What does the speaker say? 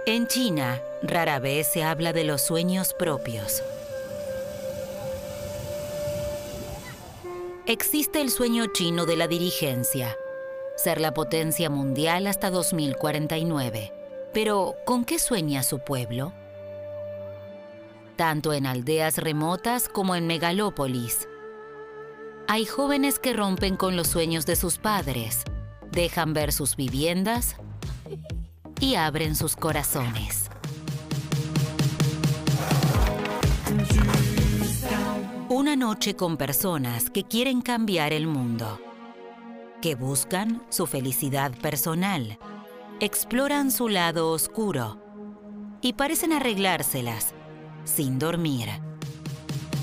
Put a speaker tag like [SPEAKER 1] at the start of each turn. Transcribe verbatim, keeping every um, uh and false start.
[SPEAKER 1] En China, rara vez se habla de los sueños propios. Existe el sueño chino de la dirigencia, ser la potencia mundial hasta dos mil cuarenta y nueve. Pero, ¿con qué sueña su pueblo? Tanto en aldeas remotas como en megalópolis. Hay jóvenes que rompen con los sueños de sus padres, dejan ver sus viviendas y abren sus corazones. Una noche con personas que quieren cambiar el mundo, que buscan su felicidad personal, exploran su lado oscuro y parecen arreglárselas sin dormir.